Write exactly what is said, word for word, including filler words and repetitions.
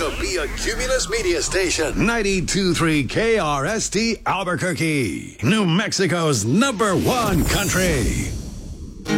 to be a Cumulus media station. ninety-two point three K R S T Albuquerque, New Mexico's number one country.